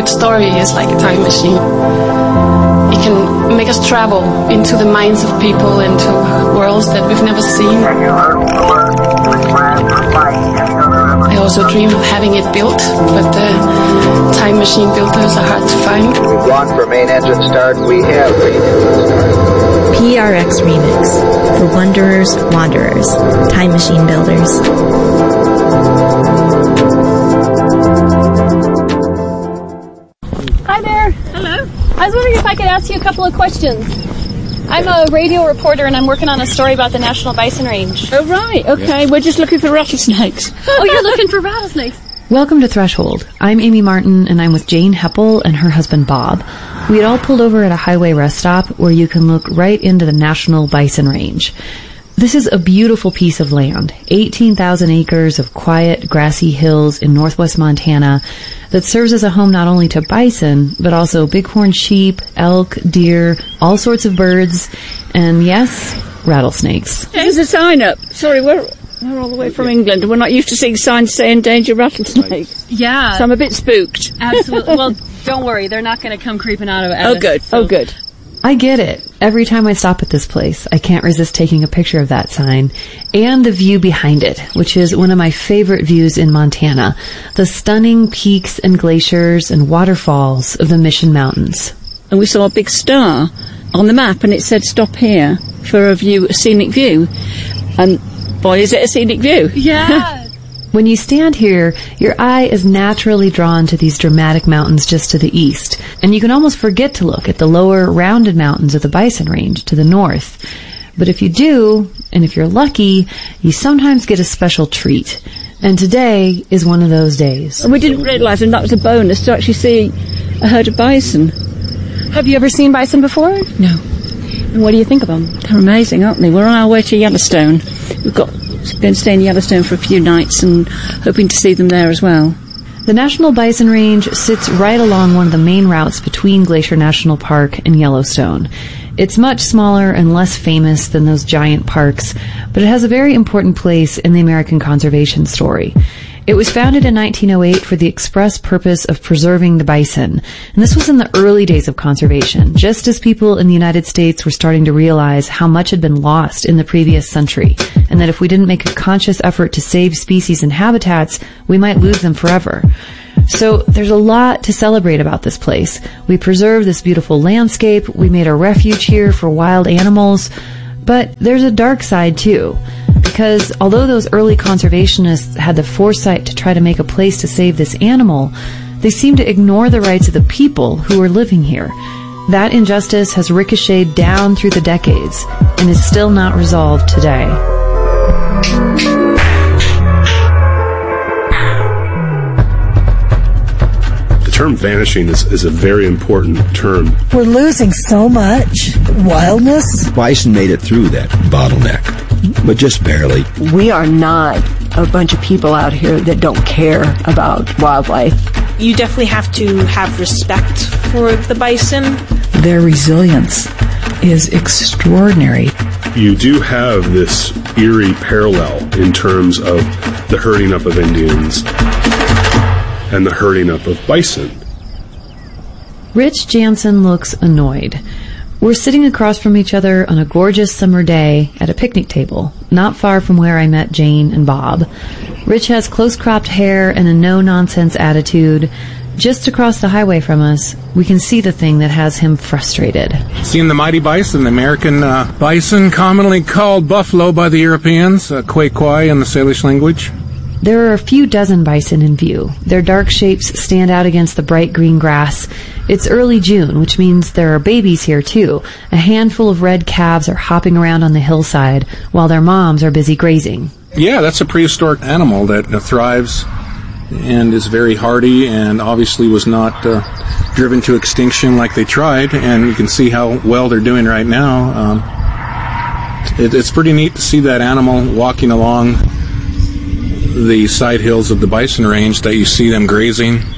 favorite story is like a time machine. It can make us travel into the minds of people, into worlds that we've never seen. I also dream of having it built, but the time machine builders are hard to find. We've gone for main engine start. We have main engine start. PRX Remix for Wanderers, Wanderers, Time Machine Builders. Hi there. Hello. I was wondering if I could ask you a couple of questions. I'm a radio reporter and I'm working on a story about the National Bison Range. Oh, right. Okay. Yeah. We're just looking for rattlesnakes. Oh, you're looking for rattlesnakes. Welcome to Threshold. I'm Amy Martin and I'm with Jane Heppel and her husband Bob. We had all pulled over at a highway rest stop where you can look right into the National Bison Range. This is a beautiful piece of land, 18,000 acres of quiet, grassy hills in northwest Montana that serves as a home not only to bison, but also bighorn sheep, elk, deer, all sorts of birds, and yes, rattlesnakes. There's a sign up. Sorry, we're all the way from England. We're not used to seeing signs saying danger rattlesnake. Yeah. So I'm a bit spooked. Absolutely. Well, don't worry. They're not going to come creeping out of it. Oh, good. So. Oh, good. I get it. Every time I stop at this place, I can't resist taking a picture of that sign and the view behind it, which is one of my favorite views in Montana, the stunning peaks and glaciers and waterfalls of the Mission Mountains. And we saw a big star on the map and it said stop here for a scenic view. And boy, is it a scenic view. Yeah. When you stand here, your eye is naturally drawn to these dramatic mountains just to the east, and you can almost forget to look at the lower, rounded mountains of the Bison Range to the north. But if you do, and if you're lucky, you sometimes get a special treat. And today is one of those days. And we didn't realize, and that was a bonus, to actually see a herd of bison. Have you ever seen bison before? No. And what do you think of them? They're amazing, aren't they? We're on our way to Yellowstone. We've been staying in Yellowstone for a few nights and hoping to see them there as well. The National Bison Range sits right along one of the main routes between Glacier National Park and Yellowstone. It's much smaller and less famous than those giant parks, but it has a very important place in the American conservation story. It was founded in 1908 for the express purpose of preserving the bison, and this was in the early days of conservation, just as people in the United States were starting to realize how much had been lost in the previous century, and that if we didn't make a conscious effort to save species and habitats, we might lose them forever. So there's a lot to celebrate about this place. We preserved this beautiful landscape, we made a refuge here for wild animals, but there's a dark side too. Because although those early conservationists had the foresight to try to make a place to save this animal, they seemed to ignore the rights of the people who were living here. That injustice has ricocheted down through the decades and is still not resolved today. The term vanishing is a very important term. We're losing so much wildness. Bison made it through that bottleneck, but just barely. We are not a bunch of people out here that don't care about wildlife. You definitely have to have respect for the bison. Their resilience is extraordinary. You do have this eerie parallel in terms of the herding up of Indians and the herding up of bison. Rich Jansen looks annoyed. We're sitting across from each other on a gorgeous summer day at a picnic table, not far from where I met Jane and Bob. Rich has close-cropped hair and a no-nonsense attitude. Just across the highway from us, we can see the thing that has him frustrated. Seeing the mighty bison, the American bison, commonly called buffalo by the Europeans, Quequai in the Salish language. There are a few dozen bison in view. Their dark shapes stand out against the bright green grass. It's early June, which means there are babies here too. A handful of red calves are hopping around on the hillside while their moms are busy grazing. Yeah, that's a prehistoric animal that thrives and is very hardy and obviously was not driven to extinction like they tried, and you can see how well they're doing right now. It's pretty neat to see that animal walking along the side hills of the bison range, that you see them grazing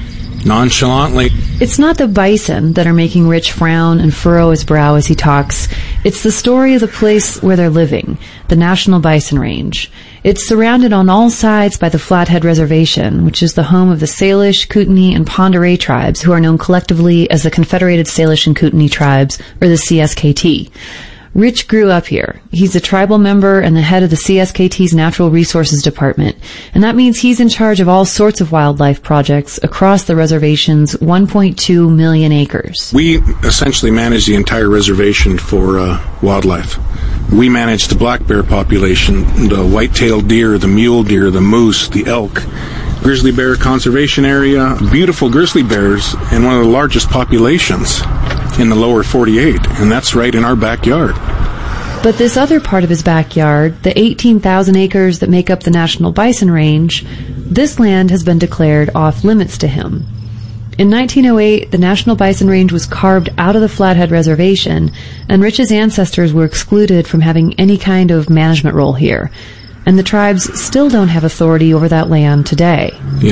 nonchalantly. It's not the bison that are making Rich frown and furrow his brow as he talks. It's the story of the place where they're living, the National Bison Range. It's surrounded on all sides by the Flathead Reservation, which is the home of the Salish, Kootenai, and Pend Oreille tribes, who are known collectively as the Confederated Salish and Kootenai Tribes, or the CSKT. Rich grew up here. He's a tribal member and the head of the CSKT's Natural Resources Department, and that means he's in charge of all sorts of wildlife projects across the reservation's 1.2 million acres. We essentially manage the entire reservation for wildlife. We manage the black bear population, the white-tailed deer, the mule deer, the moose, the elk, grizzly bear conservation area, beautiful grizzly bears, and one of the largest populations in the lower 48, and that's right in our backyard. But this other part of his backyard, the 18,000 acres that make up the National Bison Range, this land has been declared off limits to him. In 1908, the National Bison Range was carved out of the Flathead Reservation, and Rich's ancestors were excluded from having any kind of management role here. And the tribes still don't have authority over that land today.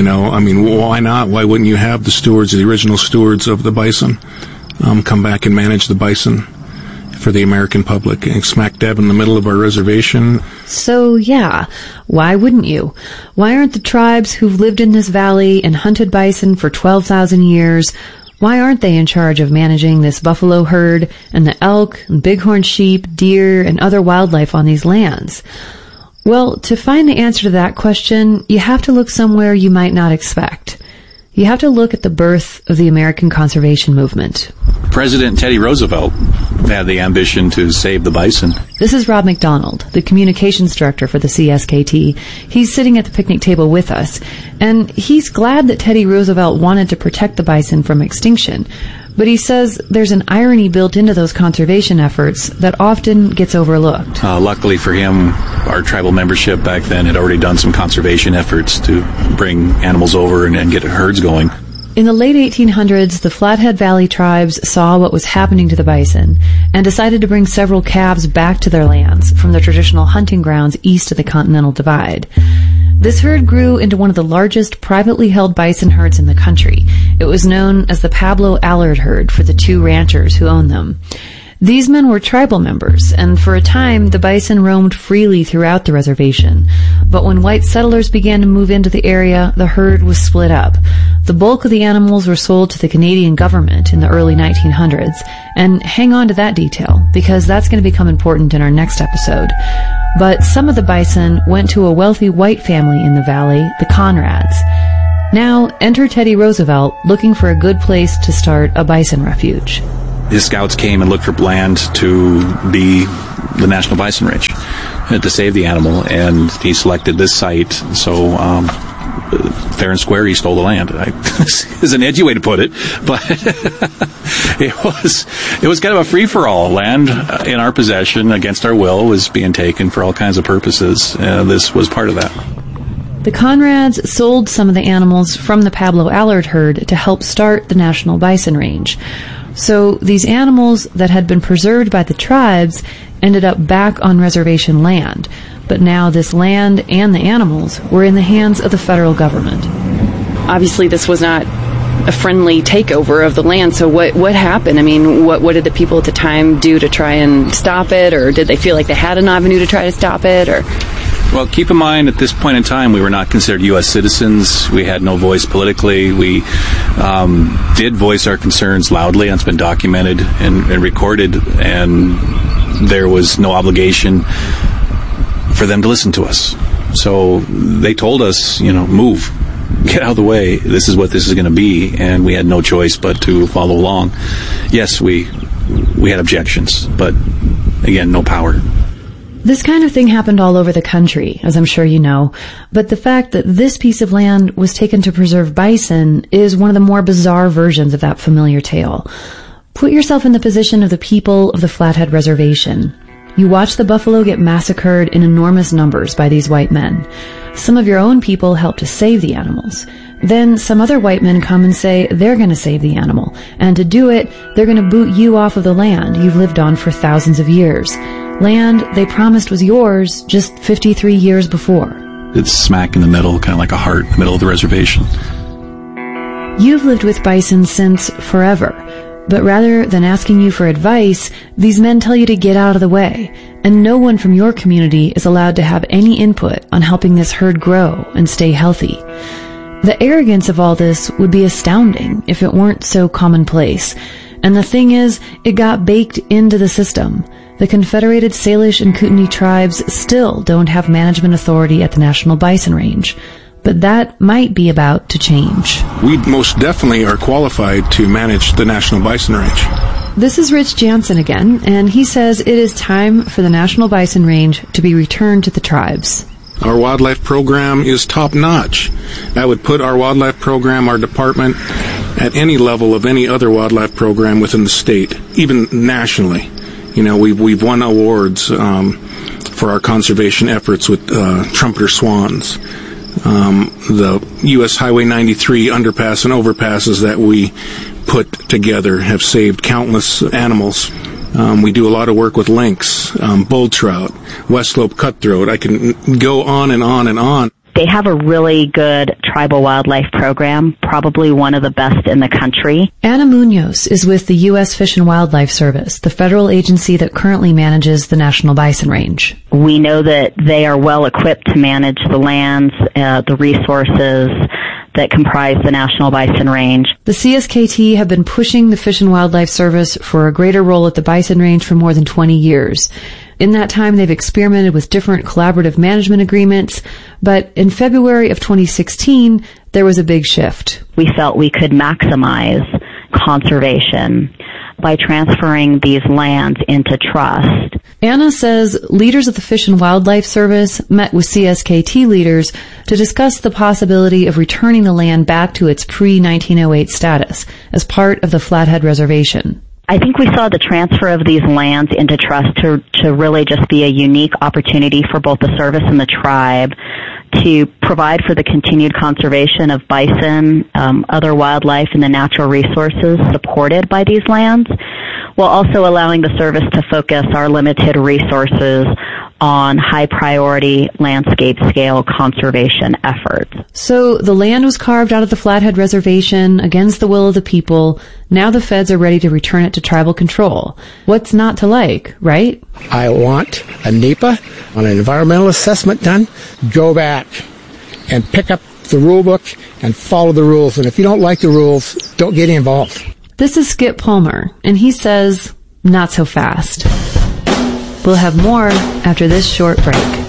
Why not? Why wouldn't you have the stewards, the original stewards of the bison, come back and manage the bison for the American public, smack dab in the middle of our reservation? So, yeah, why wouldn't you? Why aren't the tribes who've lived in this valley and hunted bison for 12,000 years, why aren't they in charge of managing this buffalo herd and the elk and bighorn sheep, deer, and other wildlife on these lands? Well, to find the answer to that question, you have to look somewhere you might not expect. You have to look at the birth of the American conservation movement. President Teddy Roosevelt had the ambition to save the bison. This is Rob McDonald, the communications director for the CSKT. He's sitting at the picnic table with us, and he's glad that Teddy Roosevelt wanted to protect the bison from extinction. But he says there's an irony built into those conservation efforts that often gets overlooked. Luckily for him, our tribal membership back then had already done some conservation efforts to bring animals over and get herds going. In the late 1800s, the Flathead Valley tribes saw what was happening to the bison and decided to bring several calves back to their lands from the traditional hunting grounds east of the Continental Divide. This herd grew into one of the largest privately held bison herds in the country. It was known as the Pablo Allard herd for the two ranchers who owned them. These men were tribal members, and for a time the bison roamed freely throughout the reservation. But when white settlers began to move into the area, the herd was split up. The bulk of the animals were sold to the Canadian government in the early 1900s. And hang on to that detail, because that's going to become important in our next episode. But some of the bison went to a wealthy white family in the valley, the Conrads. Now, enter Teddy Roosevelt looking for a good place to start a bison refuge. His scouts came and looked for land to be the National Bison Range, to save the animal, and he selected this site. So, fair and square, he stole the land. This is an edgy way to put it, but it was kind of a free-for-all. Land in our possession, against our will, was being taken for all kinds of purposes. This was part of that. The Conrads sold some of the animals from the Pablo Allard herd to help start the National Bison Range. So these animals that had been preserved by the tribes ended up back on reservation land. But now this land and the animals were in the hands of the federal government. Obviously, this was not a friendly takeover of the land. So what happened? I mean, what did the people at the time do to try and stop it? Or did they feel like they had an avenue to try to stop it? Or... Well, keep in mind, at this point in time, we were not considered U.S. citizens. We had no voice politically. We did voice our concerns loudly, and it's been documented and recorded, and there was no obligation for them to listen to us. So they told us, move, get out of the way. This is what this is going to be, and we had no choice but to follow along. Yes, we had objections, but again, no power. This kind of thing happened all over the country, as I'm sure you know, but the fact that this piece of land was taken to preserve bison is one of the more bizarre versions of that familiar tale. Put yourself in the position of the people of the Flathead Reservation. You watch the buffalo get massacred in enormous numbers by these white men. Some of your own people help to save the animals. Then some other white men come and say they're going to save the animal, and to do it, they're going to boot you off of the land you've lived on for thousands of years. Land they promised was yours just 53 years before. It's smack in the middle, kind of like a heart in the middle of the reservation. You've lived with bison since forever, but rather than asking you for advice, these men tell you to get out of the way, and no one from your community is allowed to have any input on helping this herd grow and stay healthy. The arrogance of all this would be astounding if it weren't so commonplace. And the thing is, it got baked into the system. The Confederated Salish and Kootenai tribes still don't have management authority at the National Bison Range. But that might be about to change. We most definitely are qualified to manage the National Bison Range. This is Rich Jansen again, and he says it is time for the National Bison Range to be returned to the tribes. Our wildlife program is top-notch. That would put our wildlife program, our department, at any level of any other wildlife program within the state, even nationally. You know, we've won awards for our conservation efforts with trumpeter swans. The U.S. Highway 93 underpass and overpasses that we put together have saved countless animals. We do a lot of work with lynx, bull trout, West Slope cutthroat. I can go on and on and on. They have a really good tribal wildlife program, probably one of the best in the country. Anna Munoz is with the U.S. Fish and Wildlife Service, the federal agency that currently manages the National Bison Range. We know that they are well equipped to manage the lands, the resources that comprise the National Bison Range. The CSKT have been pushing the Fish and Wildlife Service for a greater role at the Bison Range for more than 20 years. In that time, they've experimented with different collaborative management agreements, but in February of 2016, there was a big shift. We felt we could maximize conservation by transferring these lands into trust. Anna says leaders of the Fish and Wildlife Service met with CSKT leaders to discuss the possibility of returning the land back to its pre-1908 status as part of the Flathead Reservation. I think we saw the transfer of these lands into trust to really just be a unique opportunity for both the service and the tribe to provide for the continued conservation of bison, other wildlife, and the natural resources supported by these lands, while also allowing the service to focus our limited resources on high-priority landscape-scale conservation efforts. So the land was carved out of the Flathead Reservation against the will of the people. Now the feds are ready to return it to tribal control. What's not to like, right? I want a NEPA on an environmental assessment done. Go back and pick up the rule book and follow the rules. And if you don't like the rules, don't get involved. This is Skip Palmer, and he says, not so fast. We'll have more after this short break.